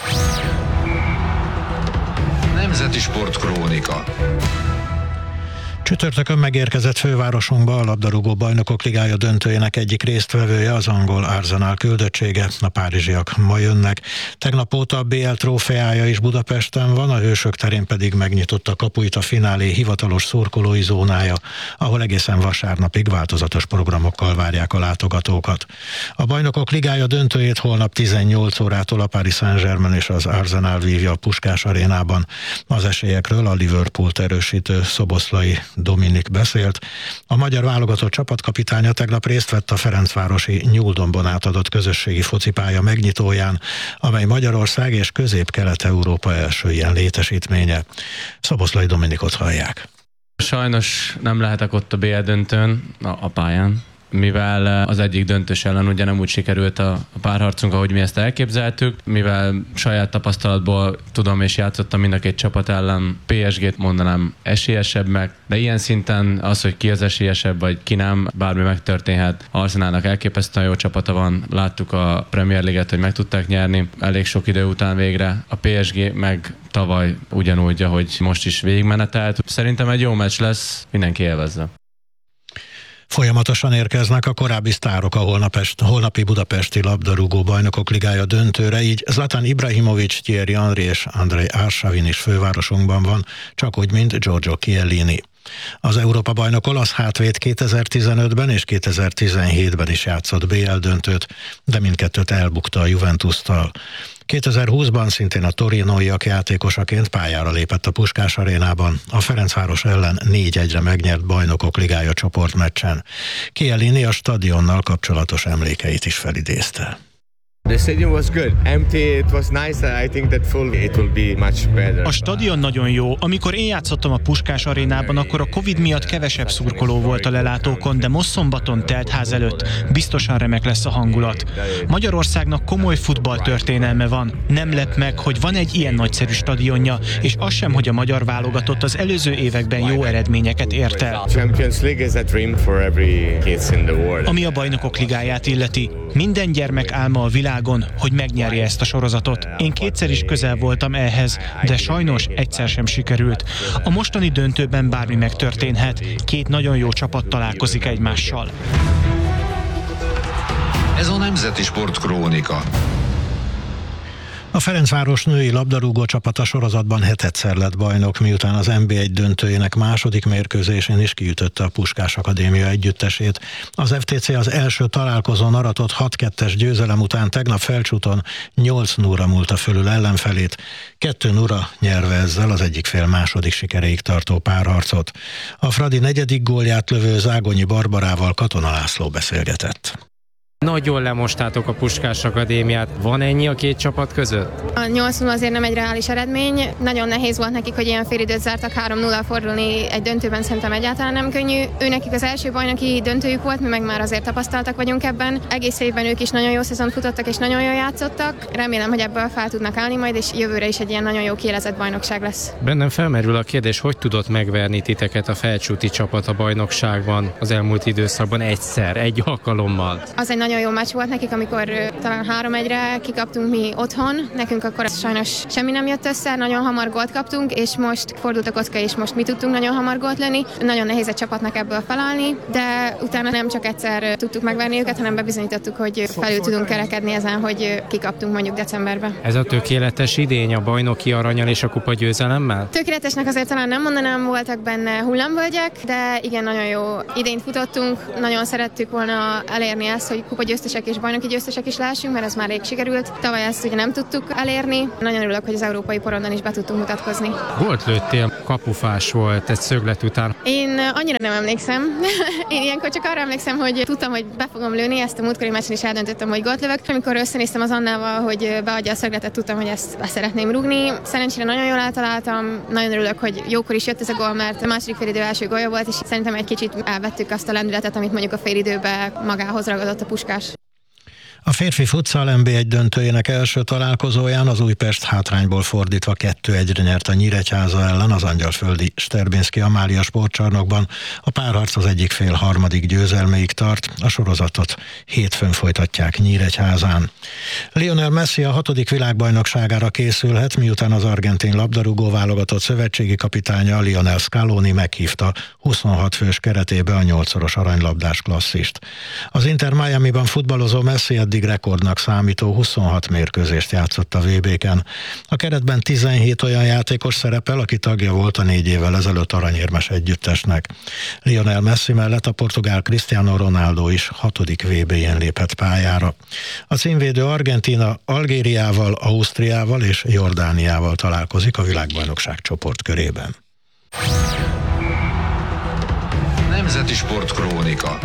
Nemzeti Sport Krónika. Csütörtökön megérkezett fővárosunkba a labdarúgó bajnokok ligája döntőjének egyik résztvevője, az angol Arsenal küldöttsége. A párizsiak ma jönnek. Tegnap óta a BL trófeája is Budapesten van, a Hősök terén pedig megnyitotta kapuit a finálé hivatalos szurkolói zónája, ahol egészen vasárnapig változatos programokkal várják a látogatókat. A bajnokok ligája döntőjét holnap 18 órától a Paris Saint-Germain és az Arsenal vívja a Puskás arénában. Az esélyekről a Liverpoolt erősítő Szoboszlai Dominik beszélt. A magyar válogatott csapatkapitánya tegnap részt vett a ferencvárosi Nyúldombon átadott közösségi focipálya megnyitóján, amely Magyarország és Közép-Kelet-Európa első ilyen létesítménye. Szoboszlai Dominikot hallják. Sajnos nem lehetek ott a BL döntőn, a pályán, mivel az egyik döntős ellen ugye nem úgy sikerült a párharcunk, ahogy mi ezt elképzeltük, mivel saját tapasztalatból tudom és játszottam mind a két csapat ellen, PSG-t mondanám esélyesebbnek, de ilyen szinten az, hogy ki az esélyesebb, vagy ki nem, bármi megtörténhet. Arsenalnak elképesztően jó csapata van, láttuk a Premier League-et, hogy meg tudták nyerni elég sok idő után végre. A PSG meg tavaly ugyanúgy, ahogy most is végigmenetelt. Szerintem egy jó meccs lesz, mindenki élvezze. Folyamatosan érkeznek a korábbi sztárok a holnapi budapesti labdarúgó bajnokok ligája döntőre, így Zlatan Ibrahimovic, Thierry Henry és Andrei Arshavin is fővárosunkban van, csak úgy, mint Giorgio Chiellini. Az Európa-bajnok olasz hátvéd 2015-ben és 2017-ben is játszott BL döntőt, de mindkettőt elbukta a Juventus-tal. 2020-ban szintén a torinóiak játékosaként pályára lépett a Puskás arénában, a Ferencváros ellen 4-1-re megnyert bajnokok ligája csoportmeccsen. Chiellini a stadionnal kapcsolatos emlékeit is felidézte. A stadion nagyon jó. Amikor én játszottam a Puskás arénában, akkor a Covid miatt kevesebb szurkoló volt a lelátókon, de most szombaton telt ház előtt. Biztosan remek lesz a hangulat. Magyarországnak komoly futballtörténelme van. Nem lep meg, hogy van egy ilyen nagyszerű stadionja, és az sem, hogy a magyar válogatott az előző években jó eredményeket ért el. Ami a bajnokok ligáját illeti, minden gyermek álma a világon, hogy megnyerje ezt a sorozatot. Én kétszer is közel voltam ehhez, de sajnos egyszer sem sikerült. A mostani döntőben bármi megtörténhet. Két nagyon jó csapat találkozik egymással. Ez a Nemzeti Sport Krónika. A Ferencváros női labdarúgó csapata sorozatban 7-szer lett bajnok, miután az NB1 döntőjének második mérkőzésén is kiütötte a Puskás Akadémia együttesét. Az FTC az első találkozón aratott 6-2-es győzelem után tegnap Felcsúton 8-0-ra múlta fölül ellenfelét, 2-0-ra nyerve ezzel az egyik fél második sikeréig tartó párharcot. A Fradi negyedik gólját lövő Zágonyi Barbarával Katona László beszélgetett. Nagyon lemostátok a Puskás Akadémiát. Van ennyi a két csapat között? A 8-0 azért nem egy reális eredmény. Nagyon nehéz volt nekik, hogy ilyen félidőt zártak, 3-0 fordulni egy döntőben szerintem egyáltalán nem könnyű. Őnekik az első bajnoki döntőjük volt, mi meg már azért tapasztaltak vagyunk ebben. Egész évben ők is nagyon jó szezont futottak és nagyon jól játszottak. Remélem, hogy ebből fel tudnak állni majd, és jövőre is egy ilyen nagyon jó kiélezett bajnokság lesz. Bennem felmerül a kérdés, hogy tudott megverni titeket a Felcsúti csapat a bajnokságban az elmúlt időszakban egyszer, egy alkalommal? Az egy nagyon jó meccs volt nekik, amikor talán 3-1-re kikaptunk mi otthon. Nekünk akkor sajnos semmi nem jött össze, nagyon hamar gólt kaptunk, és most fordult a kocka, és most mi tudtunk nagyon hamar gólt lőni. Nagyon nehéz egy csapatnak ebből felállni, de utána nem csak egyszer tudtuk megverni őket, hanem bebizonyítottuk, hogy felül tudunk kerekedni ezen, hogy kikaptunk mondjuk decemberben. Ez a tökéletes idény a bajnoki arannyal és a kupa győzelemmel? Tökéletesnek azért talán nem mondanám, voltak benne hullámvölgyek, de igen, nagyon jó idényt futottunk, nagyon szerettük volna elérni ezt, hogy kupa győztesek és bajnoki győztesek is lehessünk, mert ez már rég sikerült. Tavaly ezt ugye nem tudtuk elérni. Nagyon örülök, hogy az európai porondon is be tudtunk mutatkozni. Gólt lőttél, kapufás volt egy szöglet után. Én annyira nem emlékszem. Én ilyenkor csak arra emlékszem, hogy tudtam, hogy be fogom lőni, ezt a múltkori meccsen is eldöntöttem, hogy gólt lövök. Amikor összenéztem az Annával, hogy beadja a szögletet, tudtam, hogy ezt be szeretném rúgni. Szerencsére nagyon jól eltaláltam, nagyon örülök, hogy jókor is jött ez a gól, mert a második félidő első gólja volt, és szerintem egy kicsit elvettük azt a lendületet, amit mondjuk a félidőben magához ragadott a Puskás. A férfi futsal NB1 döntőjének első találkozóján az Újpest hátrányból fordítva 2-1-re nyert a Nyíregyháza ellen az angyalföldi Sterbinszky Amália sportcsarnokban. A párharc az egyik fél harmadik győzelméig tart, a sorozatot hétfőn folytatják Nyíregyházán. Lionel Messi a 6. világbajnokságára készülhet, miután az argentin labdarúgó válogatott szövetségi kapitánya Lionel Scaloni meghívta 26 fős keretébe a 8-szoros aranylabdás klasszist. Az Inter Miamiban futballozó Messi eddig rekordnak számító 26 mérkőzést játszott a VB-ken. A keretben 17 olyan játékos szerepel, aki tagja volt a 4 évvel ezelőtt aranyérmes együttesnek. Lionel Messi mellett a portugál Cristiano Ronaldo is 6. VB-jén lépett pályára. A címvédő Argentína Algériával, Ausztriával és Jordániával találkozik a világbajnokság csoportkörében. Nemzeti Sportkrónika.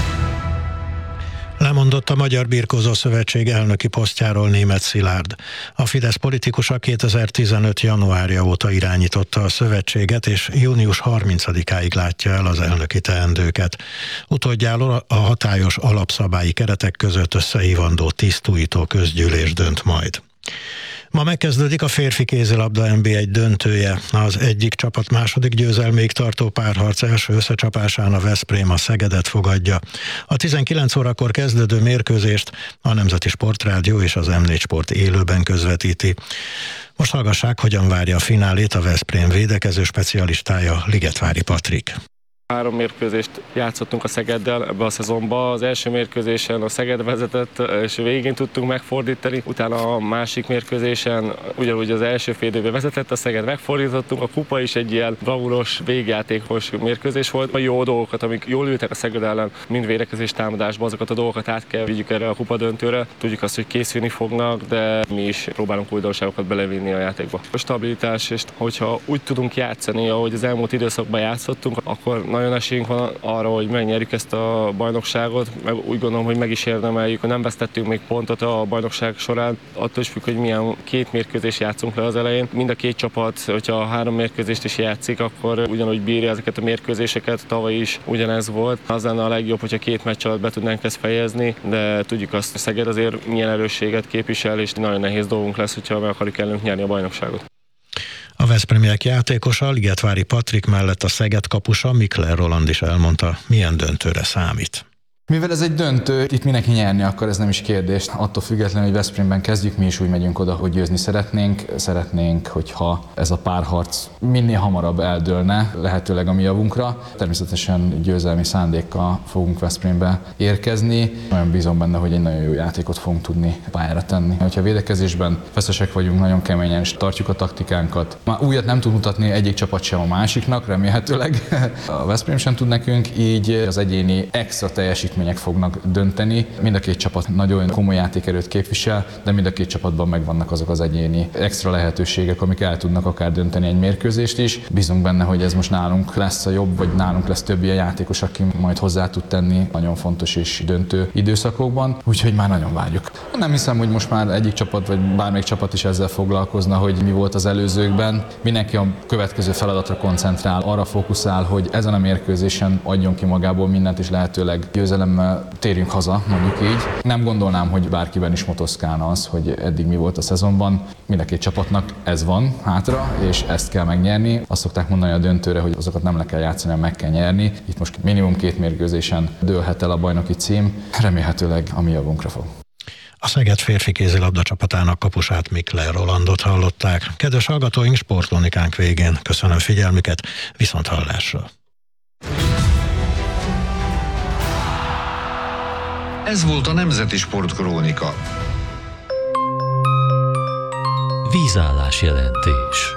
Lemondott a Magyar Birkózó Szövetség elnöki posztjáról Németh Szilárd. A Fidesz politikusa 2015. januárja óta irányította a szövetséget, és június 30-áig látja el az elnöki teendőket. Utódjáról a hatályos alapszabályi keretek között összehívandó tisztújító közgyűlés dönt majd. Ma megkezdődik a férfi kézilabda NB1 döntője. Az egyik csapat második győzelméig tartó párharc első összecsapásán a Veszprém a Szegedet fogadja. A 19 órakor kezdődő mérkőzést a Nemzeti Sportrádió és az M4 Sport élőben közvetíti. Most hallgassák, hogyan várja a finálét a Veszprém védekező specialistája, Ligetvári Patrik. 3 mérkőzést játszottunk a Szegeddel ebbe a szezonban. Az első mérkőzésen a Szeged vezetett, és végén tudtunk megfordítani. Utána a másik mérkőzésen ugyanúgy az első fél időben vezetett a Szeged, megfordítottunk. A kupa is egy ilyen bravúros, végjátékos mérkőzés volt. A jó dolgokat, amik jól ültek a Szeged ellen, mind védekezés támadásban, azokat a dolgokat át kell vigyük erre a kupa döntőre. Tudjuk azt, hogy készülni fognak, de mi is próbálunk újdonságokat belevinni a játékba. A stabilitás, és hogyha úgy tudunk játszani, ahogy az elmúlt időszakban játszottunk, akkor nagyon esélyünk van arra, hogy megnyerjük ezt a bajnokságot, meg úgy gondolom, hogy meg is érdemeljük, hogy nem vesztettünk még pontot a bajnokság során. Attól is függ, hogy milyen 2 mérkőzést játszunk le az elején. Mind a 2 csapat, hogyha 3 mérkőzést is játszik, akkor ugyanúgy bírja ezeket a mérkőzéseket. Tavaly is ugyanez volt. Az lenne a legjobb, hogyha 2 meccs alatt be tudnánk ezt fejezni, de tudjuk azt, hogy Szeged azért milyen erősséget képvisel, és nagyon nehéz dolgunk lesz, hogyha meg akarjuk ellenünk nyerni a bajnokságot. A veszprémiek játékosa, Ligetvári Patrik mellett a Szeged kapusa, Mikler Roland is elmondta, milyen döntőre számít. Mivel ez egy döntő, itt mindenki nyerni akar, ez nem is kérdés. Attól függetlenül, hogy Veszprémben kezdjük, mi is úgy megyünk oda, hogy győzni szeretnénk. Szeretnénk, hogyha ez a párharc minél hamarabb eldőlne, lehetőleg a mi javunkra. Természetesen győzelmi szándékkal fogunk Veszprémbe érkezni. Nagyon bízom benne, hogy egy nagyon jó játékot fogunk tudni pályára tenni. Ha védekezésben feszesek vagyunk, nagyon keményen, és tartjuk a taktikánkat. Már újat nem tud mutatni egyik csapat sem a másiknak, remélhetőleg. A Veszprém sem tud nekünk, így az egyéni extra teljesítmény teljesítmények fognak dönteni. Mind a két csapat nagyon komoly játékerőt képvisel, de mind a két csapatban megvannak azok az egyéni extra lehetőségek, amik el tudnak akár dönteni egy mérkőzést is. Bízunk benne, hogy ez most nálunk lesz a jobb, vagy nálunk lesz több ilyen játékos, aki majd hozzá tud tenni nagyon fontos és döntő időszakokban, úgyhogy már nagyon várjuk. Nem hiszem, hogy most már egyik csapat, vagy bármelyik csapat is ezzel foglalkozna, hogy mi volt az előzőkben. Mindenki a következő feladatra koncentrál, arra fókuszál, hogy ezen a mérkőzésen adjon ki magából mindent, és lehetőleg győzelemmel térjünk haza, mondjuk így. Nem gondolnám, hogy bárkiben is motoszkálna az, hogy eddig mi volt a szezonban. Mind a két csapatnak ez van hátra, és ezt kell megnyerni. Azt szokták mondani a döntőre, hogy azokat nem le kell játszani, hanem meg kell nyerni. Itt most minimum 2 mérkőzésen dőlhet el a bajnoki cím, remélhetőleg a mi javunkra fog. A Szeged férfi kézilabda csapatának kapusát, Mikler Rolandot hallották. Kedves hallgatóink, sportkronikánk végén. Köszönöm figyelmüket, viszont hallásra. Ez volt a Nemzeti Sportkrónika. Vízállás jelentés.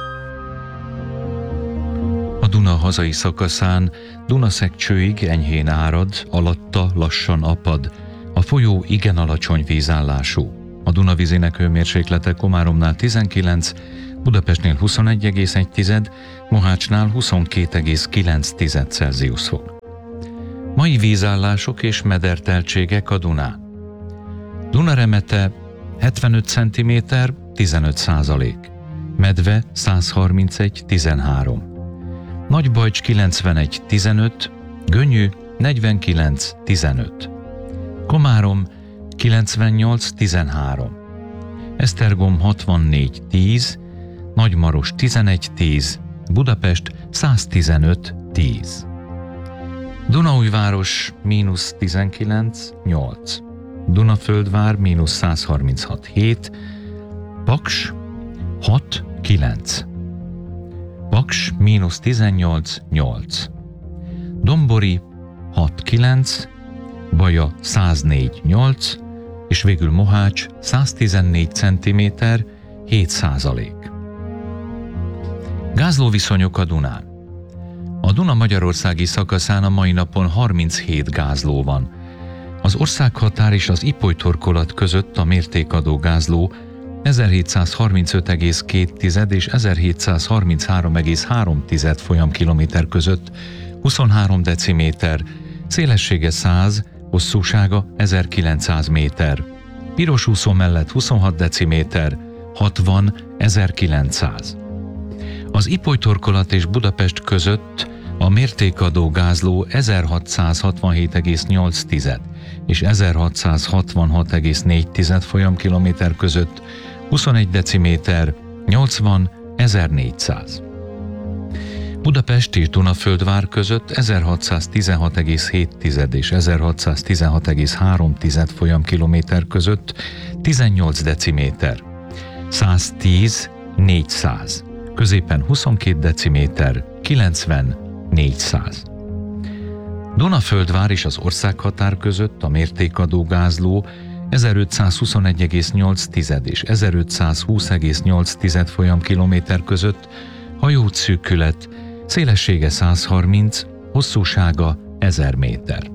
A Duna hazai szakaszán Dunaszegcsőig enyhén árad, alatta lassan apad. A folyó igen alacsony vízállású. A Duna vízének hőmérséklete Komáromnál 19, Budapestnél 21,1, Mohácsnál 22,9 Celsius fok. Mai vízállások és mederteltségek a Dunán. Dunaremete 75 cm, 15%. Medve 131, 13. Nagybajcs 91, 15, Gönyű 49, 15. Komárom 98, 13. Esztergom 64, 10, Nagymaros 11, 10, Budapest 115, 10. Dunaújváros -19, 8. Dunaföldvár -136, 7. Paks 6, 9. Paks -18, 8. Dombori 6, 9. Baja 104, 8. És végül Mohács 114 cm, 7%. Gázlóviszonyok a Dunán. A Duna magyarországi szakaszán a mai napon 37 gázló van. Az országhatár és az Ipoly-torkolat között a mértékadó gázló 1735,2 és 1733,3 folyamkilométer között 23 deciméter, szélessége 100, hosszúsága 1900 méter. Piros úszó mellett 26 deciméter, 60, 1900. Az Ipoly-torkolat és Budapest között a mértékadó gázló 1667,8 és 1666,4 folyamkilométer között 21 deciméter, 80, 1400. Budapest és Dunaföldvár között 1616,7 és 1616,3 folyamkilométer között 18 deciméter, 110, 400. Középen 22 deciméter, 90, 400. Dunaföldvár és az országhatár között a mértékadó gázló 1521,8 és 1520,8 folyamkilométer között hajóútszűkület, szélessége 130, hosszúsága 1000 méter.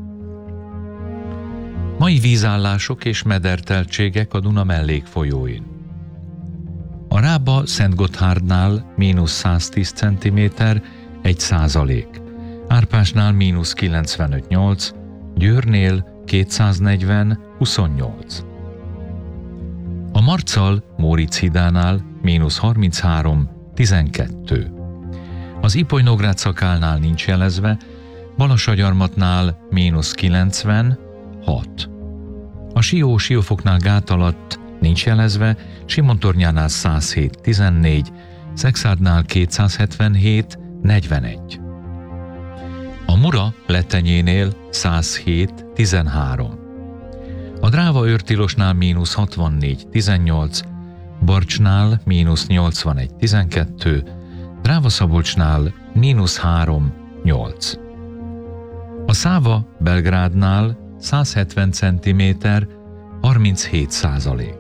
Mai vízállások és mederteltségek a Duna mellékfolyóin. A Rába Szentgotthárdnál -110 cm, 1%. Árpásnál -95,8, Győrnél 240, 28. A Marcal Móricz hídánál -33, 12. Az Ipoly-Nógrád szakálnál nincs jelezve, Balassagyarmatnál -90, 6. A Siófoknál gát alatt nincs jelezve, Simontornyánál 107, 14, Szekszárddnál 277, 41. A Mura Lettenyénél 107, 13. A Dráva-Őrtilosnál -64, 18, Barcsnál -81, 12, Dráva-Szabolcsnál -3, 8. A Száva Belgrádnál 170 cm, 37%.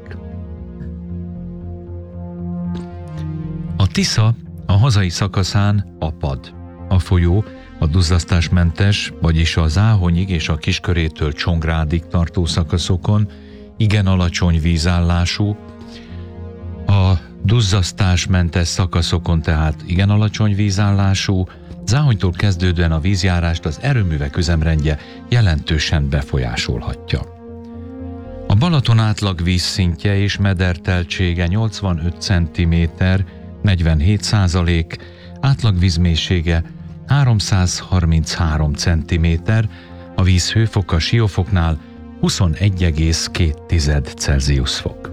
A Tisza a hazai szakaszán apad. A folyó A duzzasztásmentes, vagyis a Záhonyig és a Kiskörétől Csongrádig tartó szakaszokon igen alacsony vízállású, a duzzasztásmentes szakaszokon tehát igen alacsony vízállású, Záhonytól kezdődően a vízjárást az erőművek üzemrendje jelentősen befolyásolhatja. A Balaton átlag vízszintje és mederteltsége 85 cm, 47%, átlag vízmélysége 333 cm, a víz hőfoka Siófoknál 21,2 Celsius fok.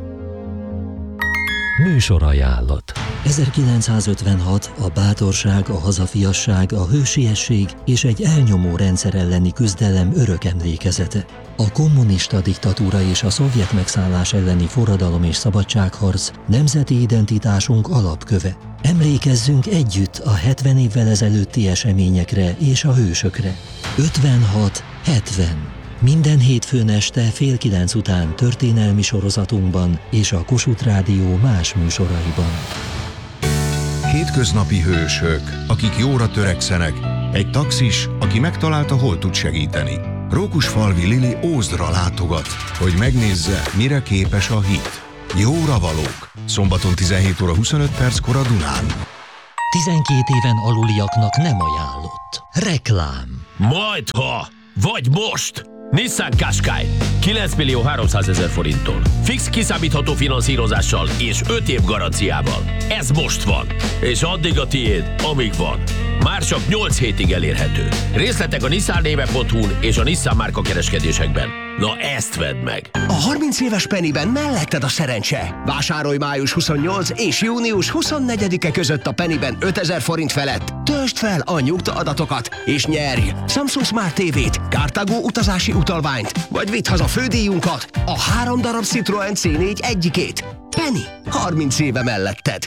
Műsorajánlat. 1956 a bátorság, a hazafiasság, a hősiesség és egy elnyomó rendszer elleni küzdelem örök emlékezete. A kommunista diktatúra és a szovjet megszállás elleni forradalom és szabadságharc nemzeti identitásunk alapköve. Emlékezzünk együtt a 70 évvel ezelőtti eseményekre és a hősökre. 56-70. Minden hétfőn este 8:30 után történelmi sorozatunkban és a Kossuth Rádió más műsoraiban. Hétköznapi hősök, akik jóra törekszenek, egy taxis, aki megtalálta, hol tud segíteni. Rókusfalvi Lili Ózdra látogat, hogy megnézze, mire képes a hit. Jóra valók. Szombaton 17:25 a Dunán. 12 éven aluliaknak nem ajánlott. Reklám. Majdha! Vagy most! Nissan Qashqai 9.300.000 forinttól. Fix kiszámítható finanszírozással és 5 év garanciával. Ez most van. És addig a tiéd, amíg van. Már csak 8 hétig elérhető. Részletek a nissannéve.hu-n és a Nissan márka kereskedésekben. Na ezt vedd meg! A 30 éves Pennyben melletted a szerencse. Vásárolj május 28 és június 24-e között a Pennyben 5000 forint felett. Töltsd fel a nyugta adatokat és nyerj Samsung Smart TV-t, Cartago utazási utalványt, vagy vidd haza fődíjunkat, a 3 darab Citroen C4 egyikét. Penny, 30 éve melletted.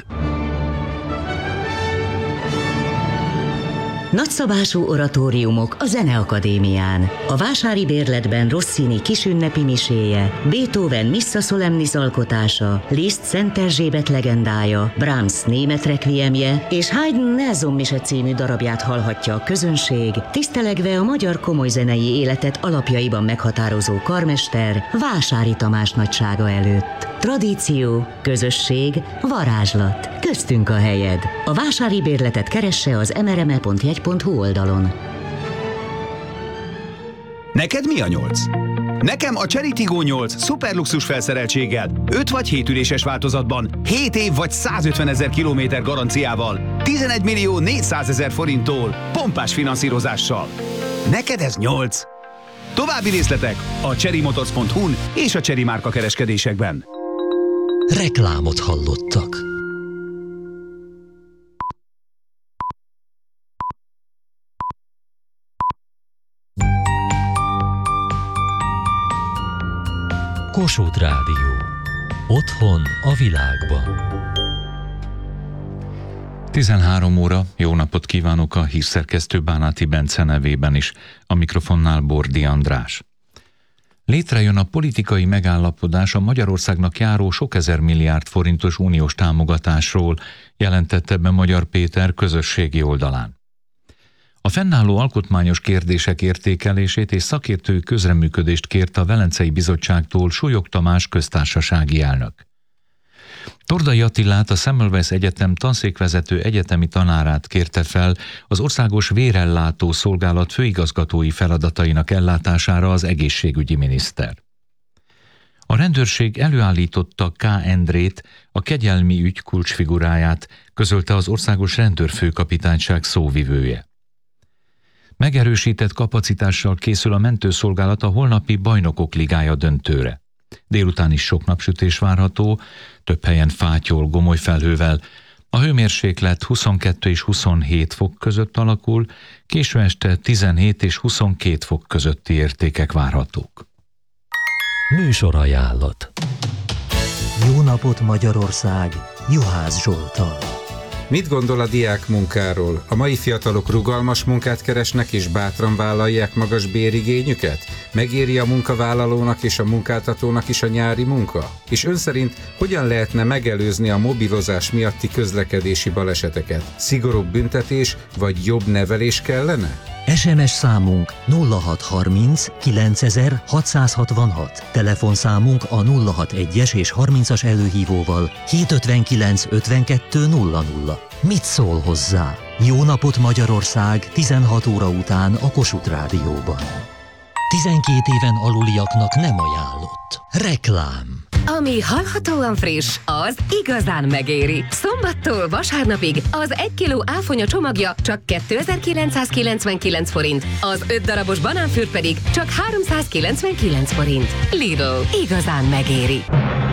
Nagyszabású oratóriumok a Zeneakadémián. A vásári bérletben Rossini kisünnepi miséje, Beethoven Missa Solemnis alkotása, Liszt Szent Erzsébet legendája, Brahms német requiemje és Haydn Nelson mise című darabját hallhatja a közönség, tisztelegve a magyar komolyzenei életet alapjaiban meghatározó karmester Vásári Tamás nagysága előtt. Tradíció, közösség, varázslat. Köztünk a helyed. A vásári bérletet keresse az mrme.jegy.hu oldalon. Neked mi a 8? Nekem a Chery Tiggo 8 szuperluxus felszereltséggel, 5 vagy 7 üléses változatban, 7 év vagy 150 000 kilométer garanciával, 11.400.000 forinttól, pompás finanszírozással. Neked ez 8? További részletek a cherrymotors.hu-n és a Chery márka kereskedésekben. Reklámot hallottak. Kossuth Rádió. Otthon a világban. 13 óra, jó napot kívánok a hírszerkesztő Bánáti Bence nevében is, a mikrofonnál Bordi András. Létrejön a politikai megállapodás a Magyarországnak járó sok ezer milliárd forintos uniós támogatásról, jelentette be Magyar Péter közösségi oldalán. A fennálló alkotmányos kérdések értékelését és szakértői közreműködést kért a Velencei Bizottságtól Súlyog Tamás köztársasági elnök. Tordai Attilát, a Semmelweis Egyetem tanszékvezető egyetemi tanárát kérte fel az Országos Vérellátó Szolgálat főigazgatói feladatainak ellátására az egészségügyi miniszter. A rendőrség előállította K. Endrét, a kegyelmi ügy kulcsfiguráját, közölte az Országos Rendőrfőkapitányság szóvivője. Megerősített kapacitással készül a mentőszolgálat a holnapi Bajnokok Ligája döntőre. Délután is sok napsütés várható, több helyen fátyol, gomoly felhővel. A hőmérséklet 22 és 27 fok között alakul, késő este 17 és 22 fok közötti értékek várhatók. Műsorajánlat. Jó napot Magyarország, Juhász Zsolttal. Mit gondol a diák munkáról? A mai fiatalok rugalmas munkát keresnek és bátran vállalják magas bérigényüket? Megéri a munkavállalónak és a munkáltatónak is a nyári munka? És ön szerint hogyan lehetne megelőzni a mobilozás miatti közlekedési baleseteket? Szigorúbb büntetés vagy jobb nevelés kellene? SMS számunk 0630 9000 666. Telefonszámunk a 061-es és 30-as előhívóval 759 52 00. Mit szól hozzá? Jó napot Magyarország 16 óra után a Kossuth Rádióban. 12 éven aluliaknak nem ajánlott. Reklám. Ami hallhatóan friss, az igazán megéri. Szombattól vasárnapig az 1 kiló áfonya csomagja csak 2999 forint, az 5 darabos banánfürt pedig csak 399 forint. Lidl, igazán megéri.